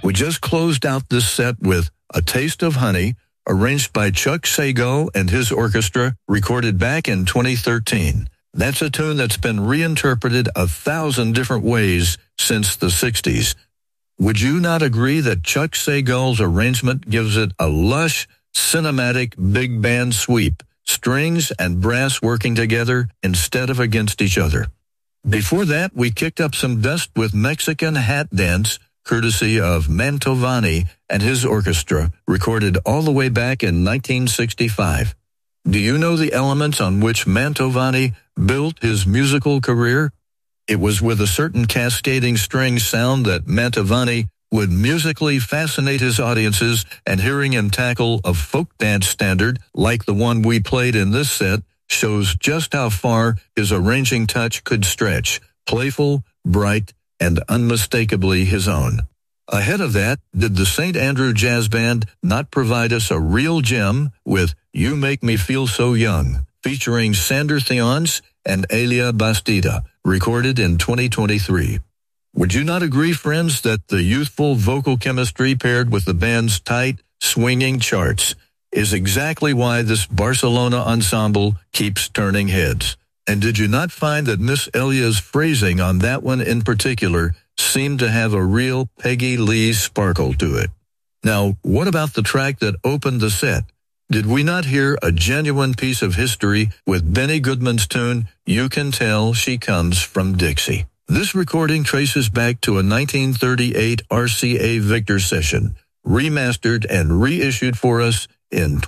We just closed out this set with A Taste of Honey, arranged by Chuck Sago and his orchestra, recorded back in 2013. That's a tune that's been reinterpreted 1,000 different ways since the 60s. Would you not agree that Chuck Sago's arrangement gives it a lush, cinematic big band sweep, strings and brass working together instead of against each other? Before that, we kicked up some dust with Mexican Hat Dance, courtesy of Mantovani and his orchestra, recorded all the way back in 1965. Do you know the elements on which Mantovani built his musical career? It was with a certain cascading string sound that Mantovani would musically fascinate his audiences, and hearing him tackle a folk dance standard like the one we played in this set shows just how far his arranging touch could stretch, playful, bright, and unmistakably his own. Ahead of that, did the St. Andrew Jazz Band not provide us a real gem with You Make Me Feel So Young, featuring Sander Theons and Elia Bastida, recorded in 2023. Would you not agree, friends, that the youthful vocal chemistry paired with the band's tight, swinging charts is exactly why this Barcelona ensemble keeps turning heads? And did you not find that Miss Elia's phrasing on that one in particular seemed to have a real Peggy Lee sparkle to it? Now, what about the track that opened the set? Did we not hear a genuine piece of history with Benny Goodman's tune, You Can Tell She Comes from Dixie? This recording traces back to a 1938 RCA Victor session, remastered and reissued for us in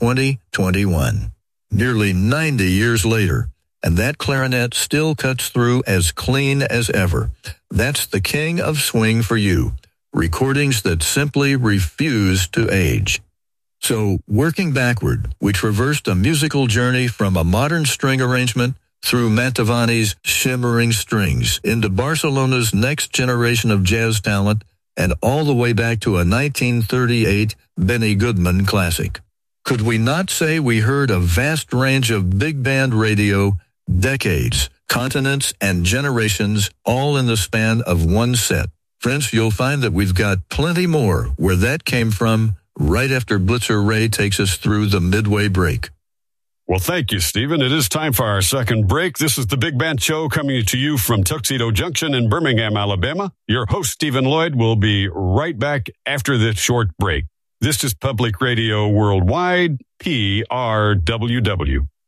2021. Nearly 90 years later, and that clarinet still cuts through as clean as ever. That's the king of swing for you, recordings that simply refuse to age. So, working backward, we traversed a musical journey from a modern string arrangement through Mantovani's shimmering strings into Barcelona's next generation of jazz talent and all the way back to a 1938 Benny Goodman classic. Could we not say we heard a vast range of big band radio, decades, continents, and generations, all in the span of one set? Friends, you'll find that we've got plenty more where that came from right after Blitzer Ray takes us through the midway break. Well, thank you, Stephen. It is time for our second break. This is the Big Band Show coming to you from Tuxedo Junction in Birmingham, Alabama. Your host, Stephen Lloyd, will be right back after this short break. This is Public Radio Worldwide, PRWW.